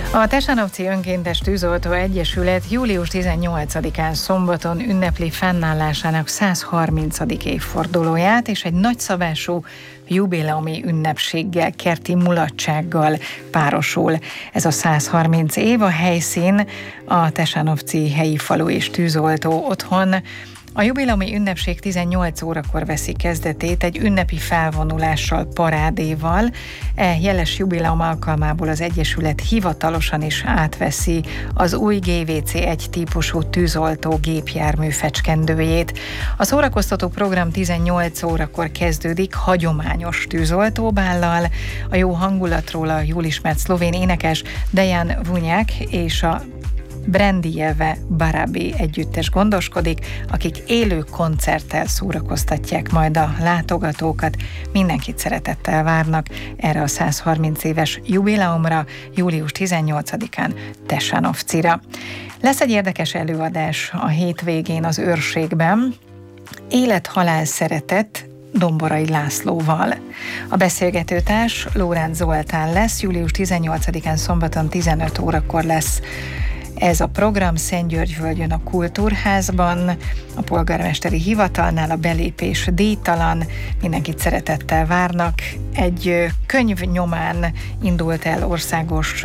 A Tesanovci Önkéntes Tűzoltó Egyesület július 18-án szombaton ünnepli fennállásának 130. évfordulóját, és egy nagyszabású jubileumi ünnepséggel, kerti mulatsággal párosul. Ez a 130 év, a helyszín a Tesanovci helyi falu és tűzoltó otthon. A jubileumi ünnepség 18 órakor veszi kezdetét egy ünnepi felvonulással, parádéval. Jeles jubileum alkalmából az Egyesület hivatalosan is átveszi az új GVC-1 típusú tűzoltó gépjármű fecskendőjét. A szórakoztató program 18 órakor kezdődik hagyományos tűzoltóbállal. A jó hangulatról a jól ismert szlovén énekes Dejan Vunyak és a Brendijeve Barabi együttes gondoskodik, akik élő koncerttel szórakoztatják majd a látogatókat. Mindenkit szeretettel várnak erre a 130 éves jubileumra, július 18-án Tesanovcira. Lesz egy érdekes előadás a hétvégén az Őrségben. Élet-halál szeretet Domborai Lászlóval. A beszélgetőtárs Lóránc Zoltán lesz, július 18-án szombaton 15 órakor lesz ez a program Szentgyörgyvölgyön a Kultúrházban, a polgármesteri hivatalnál. A belépés díjtalan, mindenkit szeretettel várnak. Egy könyv nyomán indult el országos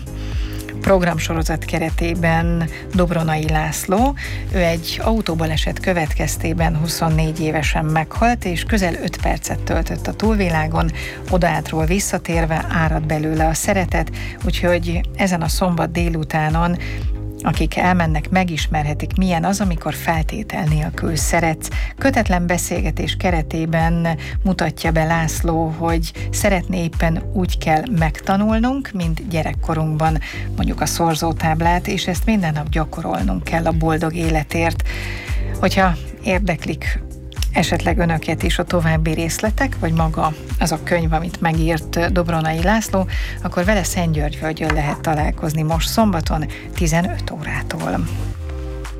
programsorozat keretében Dobronai László. Ő egy autóbaleset következtében 24 évesen meghalt, és közel 5 percet töltött a túlvilágon, odaátról visszatérve árad belőle a szeretet, úgyhogy ezen a szombat délutánon akik elmennek, megismerhetik, milyen az, amikor feltétel nélkül szeretsz. Kötetlen beszélgetés keretében mutatja be László, hogy szeretné éppen úgy kell megtanulnunk, mint gyerekkorunkban, mondjuk a szorzótáblát, és ezt minden nap gyakorolnunk kell a boldog életért. Hogyha érdeklik esetleg önöket is a további részletek, vagy maga az a könyv, amit megírt Dobronai László, akkor vele Szentgyörgyvölgyön lehet találkozni most szombaton 15 órától.